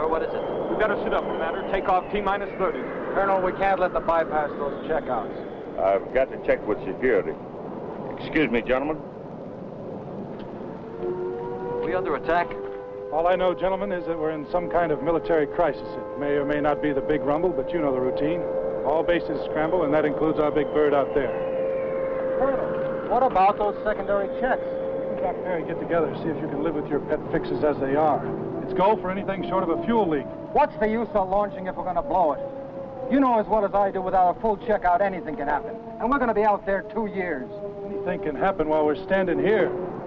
what is it? We better sit up, Commander. Take off T-minus 30. Colonel, we can't let them bypass those checkouts. I've got to check with security. Excuse me, gentlemen. We under attack? All I know, gentlemen, is that we're in some kind of military crisis. It may or may not be the big rumble, but you know the routine. All bases scramble, and that includes our big bird out there. Colonel, what about those secondary checks? You and Doc Perry get together, see if you can live with your pet fixes as they are. It's go for anything short of a fuel leak. What's the use of launching if we're going to blow it? You know as well as I do, without a full checkout, anything can happen. And we're going to be out there 2 years. Anything can happen while we're standing here.